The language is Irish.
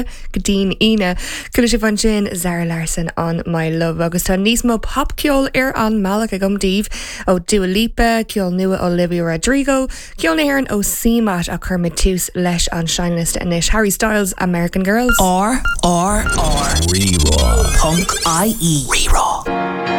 Gadín ine Cúla sé fan sin Zara Larsson an My Love agus tá níos mó popceol ar an malach a gomdíh ó Dua Lipa, ceol nua Olivia Rodrigo, ceol na haireann ó Siamat a chur tús leis an Shinelist inis Harry Styles, American Girls. R. Rerá. Punk IE. Rerá.